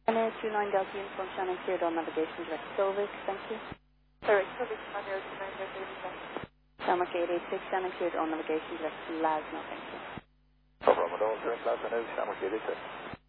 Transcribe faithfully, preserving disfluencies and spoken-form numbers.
N A two nine Delta Uniform Shannon cleared on navigation direct Solvik, thank you. Sorry, Solvik, N A two nine Delta Uniform. Tarmac eight eight six Shannon cleared on navigation direct Lasno, thank you. Over Ramadan, direct Lasno, Tarmac eight eight six.